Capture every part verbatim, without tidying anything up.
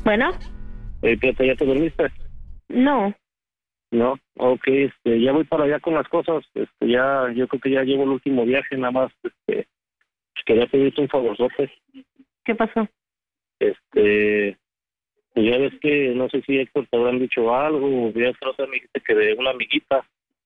Bueno. Eh, Pepe, ¿ya te dormiste? No. No, ok, este, ya voy para allá con las cosas, este, ya, yo creo que ya llevo el último viaje, nada más, este, quería pedirte un favorzote. ¿Qué pasó? Este, pues ya ves que, no sé si Héctor te habrán dicho algo, o ya otra me dijiste que de una amiguita,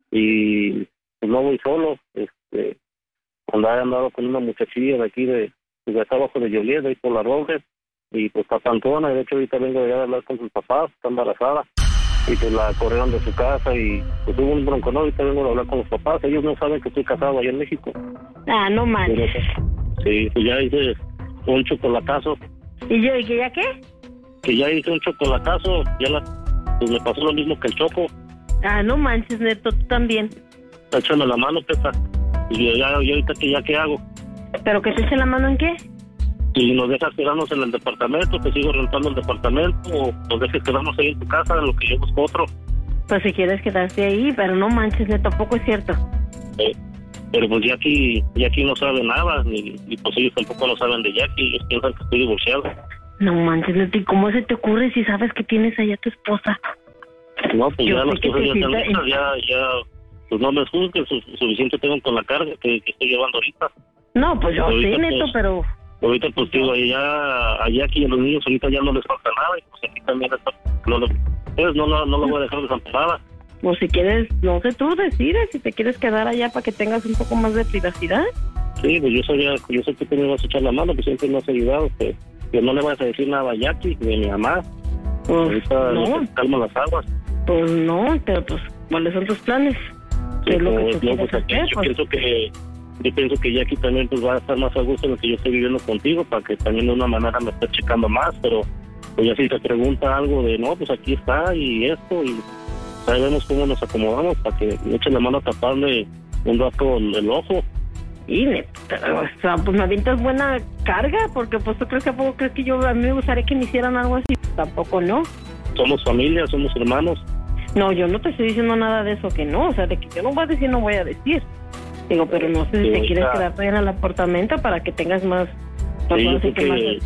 y pues no voy solo, este, andaba andado con una muchachilla de aquí, de, de acá abajo de Joliet, de ahí por la Robles, y pues está pantona, y de hecho ahorita vengo de allá a hablar con sus papás, está embarazada. Y pues la corrieron de su casa y pues hubo un bronco, ¿no? Ahorita vengo a hablar con los papás, ellos no saben que estoy casado allá en México. Ah, no manches. Sí, pues ya hice un chocolatazo. ¿Y yo, y que ya qué? Que ya hice un chocolatazo, ya la, pues me pasó lo mismo que el choco. Ah, no manches, Neto, tú también. Échame la mano, Peta. Y yo, ya, y ahorita que ya qué hago. ¿Pero que te eche la mano en qué? Si nos dejas quedarnos en el departamento, te sigo rentando el departamento, o nos dejes quedarnos ahí en tu casa, en lo que yo busco otro. Pues si quieres quedarte ahí, pero no manches, Neto, tampoco es cierto. Eh, pero pues Jackie, Jackie no sabe nada, ni, y pues ellos tampoco lo saben de Jackie, ellos piensan que estoy divorciado. No manches, Neto, ¿y cómo se te ocurre si sabes que tienes allá a tu esposa? No, pues yo ya las cosas ya están sienta... listas, ya, ya, pues no me juzgues, su, suficiente tengo con la carga que, que estoy llevando ahorita. No, pues yo ahorita, sé, Neto, pues, pero... Ahorita pues digo, allá, a Jackie y a los niños ahorita ya no les falta nada, y pues aquí también está, no, lo, pues no, no, no lo voy a dejar desamparada. Pues si quieres, no sé, tú decides si te quieres quedar allá para que tengas un poco más de privacidad. Sí, pues yo sabía, yo sé que tú me vas a echar la mano, pues siempre me has ayudado, que, que no le vas a decir nada a Jackie ni a mi mamá. Pues ahorita no. no calmo las aguas. Pues no, pero pues, ¿cuáles son tus planes? ¿Qué Sí, es lo que pues, tú no, quieres pues, aquí, hacer? yo Pues, pienso que yo pienso que Jackie también pues va a estar más a gusto en lo que yo estoy viviendo contigo, para que también de una manera me esté checando más, pero pues ya si te pregunta algo de no, pues aquí está y esto, y ahí vemos cómo nos acomodamos para que me echen la mano a taparle un rato el, el ojo. y Neto, o sea, pues me avientas buena carga, porque pues tú crees que a poco crees que yo, a mí me gustaría que me hicieran algo así. Tampoco no. Somos familia, somos hermanos. No, yo no te estoy diciendo nada de eso que no, o sea, de que yo no voy a decir, no voy a decir. Digo, pero no sé si Sí, te quieres está. quedar en el apartamento para que tengas más... pues, Sí, yo así creo que más... que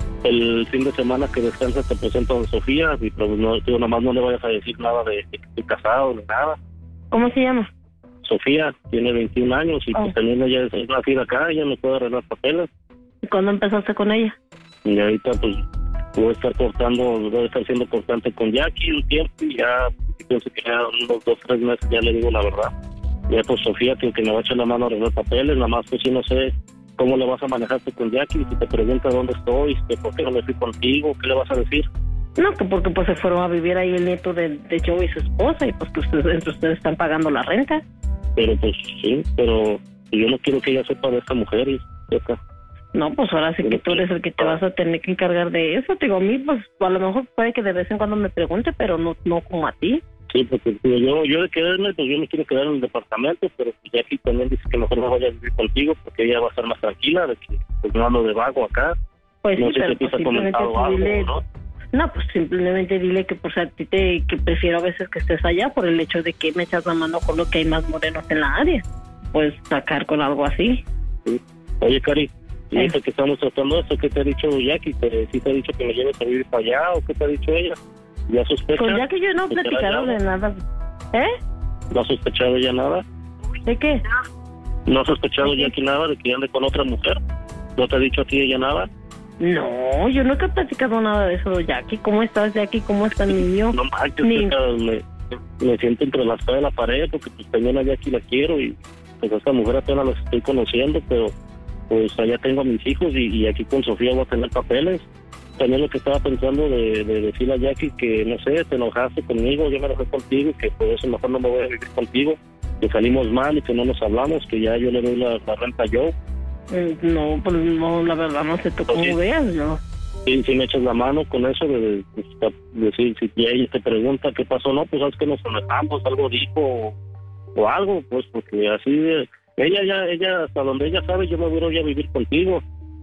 el fin de semana que descansas te presento a Sofía, y pues no, digo, nomás no le vayas a decir nada de que estoy casado ni nada. ¿Cómo se llama? Sofía tiene veintiún años y Oh. pues también ella es nacida acá, ella me puede arreglar papeles. ¿Y cuándo empezaste con ella? Y ahorita pues voy a estar cortando, voy a estar siendo cortante con Jackie un tiempo, y ya pienso que ya unos dos, tres meses ya le digo la verdad. Ya pues Sofía que, que me va a echar la mano a arreglar papeles, nada más pues si no sé cómo le vas a manejarte con Jackie, si te pregunta dónde estoy, que por qué no me fui contigo, ¿qué le vas a decir? No, que porque pues se fueron a vivir ahí el nieto de, de Joe y su esposa, y pues que ustedes, entre ustedes están pagando la renta. Pero pues sí, pero yo no quiero que ella sepa de esta mujer, y sepa. No, pues ahora sí que tú eres el que te vas a tener que encargar de eso. Te digo, a mí, pues a lo mejor puede que de vez en cuando me pregunte, pero no no como a ti. Sí, porque digo, yo, yo de quedarme, pues yo me quiero quedar en el departamento, pero pues Jackie también dice que mejor no vaya a vivir contigo, porque ella va a estar más tranquila, de que pues no ando de vago acá. Pues no sí, sé pero si te pues ha simplemente comentado tú algo, dile... ¿no? No, pues simplemente dile que pues a ti te que prefiero a veces que estés allá por el hecho de que me echas la mano con lo que hay más morenos en la área. Puedes sacar con algo así. Sí. Oye, Cari, y Eh. ahorita que estamos tratando esto, ¿qué te ha dicho Jackie? ¿Te, ¿Sí te ha dicho que me lleves a vivir para allá o qué te ha dicho ella? ¿Ya sospecha? Pues ya que yo no he ¿Que será platicado ya? de nada. ¿Eh? ¿No ha sospechado ella nada? ¿De qué? ¿No ha sospechado ¿De qué? Jackie nada de que ande con otra mujer? ¿No te ha dicho a ti ella nada? No, yo nunca he platicado nada de eso, Jackie. ¿Cómo estás, Jackie? ¿Cómo está el niño? No manches, Ni- Peta, me, me siento entre la espada y la pared, porque pues también a Jackie la quiero, y pues a esta mujer apenas la estoy conociendo, pero pues allá tengo a mis hijos, y, y aquí con Sofía voy a tener papeles. También lo que estaba pensando de, de decirle a Jackie que, no sé, te enojaste conmigo, yo me enojé contigo, y que por eso mejor no me voy a vivir contigo, que salimos mal y que no nos hablamos, que ya yo le doy la, la renta yo. Eh, No, pues no, la verdad no sé tú cómo Sí. veas, ¿no? Sí, si me echas la mano con eso de, de, de decir, si ella te pregunta qué pasó, no, pues sabes que nos conectamos, algo dijo o, o algo, pues porque así, de, ella ya, ella, hasta donde ella sabe, yo me voy a ir a vivir contigo.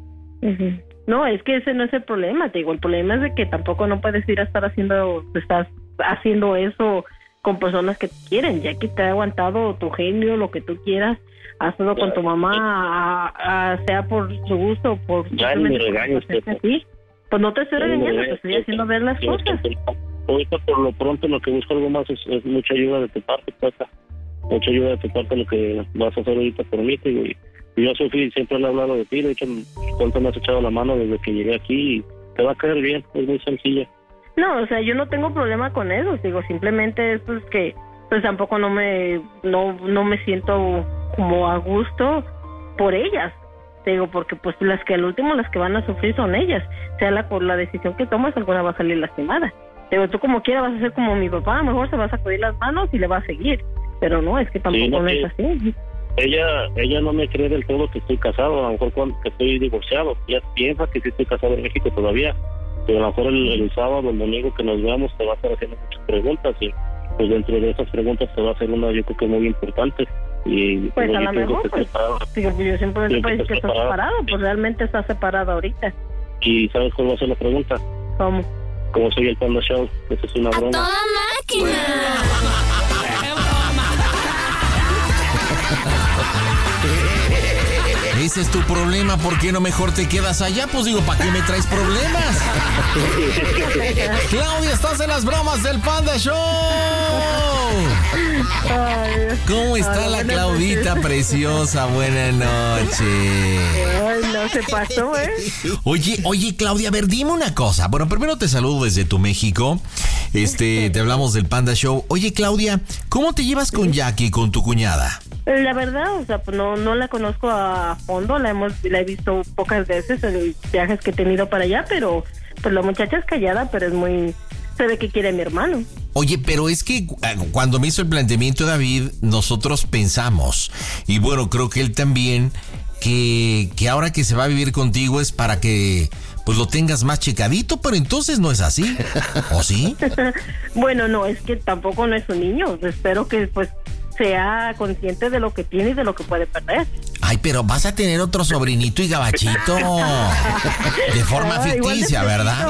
Ujú. No, es que ese no es el problema, te digo, el problema es de que tampoco no puedes ir a estar haciendo, estás haciendo eso con personas que te quieren, ya que te ha aguantado tu genio, lo que tú quieras, hazlo con tu mamá, a- a- sea por su gusto, por Ya ni me simplemente por regañes, hacerte Pepe. así. Pues no te estoy regañando, te estoy haciendo ver las cosas. Ahorita por lo pronto lo que busco algo más es, es mucha ayuda de tu parte, Tata. Mucha ayuda de tu parte lo que vas a hacer ahorita por mí, tío. Y, y yo, Sofía, siempre le he hablado de ti. De hecho, cuánto me has echado la mano desde que llegué aquí y te va a caer bien, es muy sencilla. No, o sea, yo no tengo problema con eso, digo, simplemente es pues que pues tampoco no me no no me siento como a gusto por ellas. Digo, porque pues las que al último las que van a sufrir son ellas. Sea la por la decisión que tomas, alguna va a salir lastimada. Digo, tú como quieras vas a ser como mi papá, a lo mejor se va a sacudir las manos y le va a seguir. Pero no, es que tampoco sí, no, no es así. Ella ella no me cree del todo que estoy casado, a lo mejor cuando que estoy divorciado. Ella piensa que sí estoy casado en México todavía. Pero a lo mejor el, el sábado, el domingo que nos veamos, te va a estar haciendo muchas preguntas. Y pues dentro de esas preguntas te va a hacer una, yo creo que muy importante. Y pues a lo mejor, pues, digo, yo siempre te puedo decir que estás separado, pues realmente estás separado ahorita. ¿Y sabes cuál va a ser la pregunta? ¿Cómo? ¿Cómo soy el Panda Show? Eso es una broma. ¡A toda máquina! Ese es tu problema, ¿por qué no mejor te quedas allá? Pues digo, ¿para qué me traes problemas? Claudia, estás en las bromas del Panda Show. ¿Cómo está la Claudita preciosa? Buenas noches. Ay, no se pasó, ¿eh? Oye, oye, Claudia, a ver, dime una cosa. Bueno, primero te saludo desde tu México. Este, te hablamos del Panda Show. Oye, Claudia, ¿cómo te llevas con Jackie, con tu cuñada? La verdad, o sea, pues no, no la conozco a fondo, la hemos, la he visto pocas veces en viajes que he tenido para allá, pero pues la muchacha es callada, pero es muy, se ve que quiere a mi hermano. Oye, pero es que cuando me hizo el planteamiento David, nosotros pensamos, y bueno, creo que él también, que, que ahora que se va a vivir contigo es para que pues lo tengas más checadito, pero entonces no es así, ¿o sí? Bueno, no, es que tampoco no es un niño, espero que pues sea consciente de lo que tiene y de lo que puede perder. Ay, pero vas a tener otro sobrinito y gabachito. De forma ah, ficticia, ¿verdad?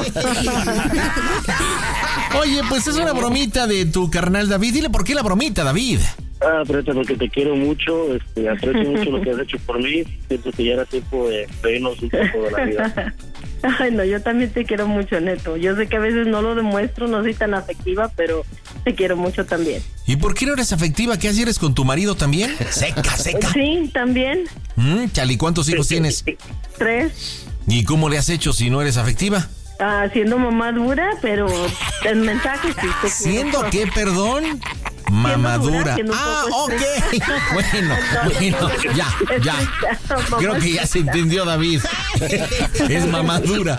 Oye, pues es una bromita de tu carnal David. Dile por qué la bromita, David. Ah, pero porque te quiero mucho, este, aprecio mucho lo que has hecho por mí. Siento que ya era tiempo de reírnos un poco de la vida. Ay, no, yo también te quiero mucho, Neto. Yo sé que a veces no lo demuestro, no soy tan afectiva, pero te quiero mucho también. ¿Y por qué no eres afectiva? ¿Qué así eres con tu marido también? Seca, seca. Sí, también. Mm, Chali, ¿cuántos hijos tienes? Tres. ¿Y cómo le has hecho si no eres afectiva? Ah, siendo mamá dura, pero el mensaje sí. Te ¿Siendo qué, perdón? Mamadura. Ah, ok. Bueno, bueno, ya, ya. Creo que ya se entendió, David. Es mamadura.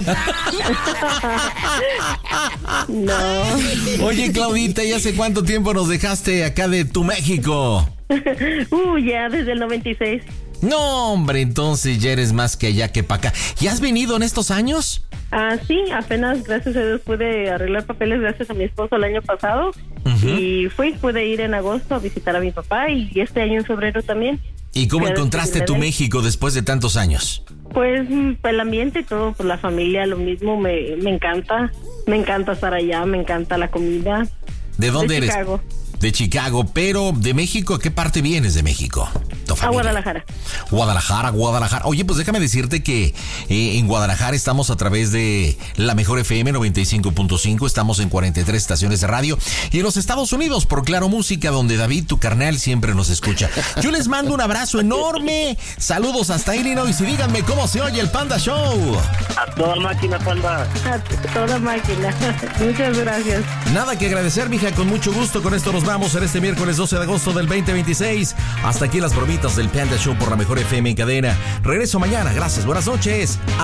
No. Oye, Claudita, ¿y hace cuánto tiempo nos dejaste acá de tu México? Uh, ya desde el noventa y seis. No, hombre, entonces ya eres más que allá que para acá. ¿Y has venido en estos años? Ah, sí, apenas gracias a Dios pude arreglar papeles gracias a mi esposo el año pasado. Uh-huh. Y fui, pude ir en agosto a visitar a mi papá y este año en febrero también. ¿Y cómo encontraste tu México después de tantos años? Pues el ambiente y todo, pues la familia, lo mismo, me, me encanta. Me encanta estar allá, me encanta la comida. ¿De dónde de eres? Chicago. De Chicago, pero de México, ¿a qué parte vienes de México? A Guadalajara. Guadalajara, Guadalajara. Oye, pues déjame decirte que eh, en Guadalajara estamos a través de la Mejor F M noventa y cinco punto cinco, estamos en cuarenta y tres estaciones de radio, y en los Estados Unidos por Claro Música, donde David, tu carnal, siempre nos escucha. Yo les mando un abrazo enorme, saludos hasta Illinois y díganme cómo se oye el Panda Show. A toda máquina, Panda. A toda máquina. Muchas gracias. Nada que agradecer, mija, con mucho gusto. Con esto nos vamos en este miércoles doce de agosto del veinte veintiséis. Hasta aquí las bromitas del Panda Show por la Mejor F M en cadena. Regreso mañana. Gracias. Buenas noches.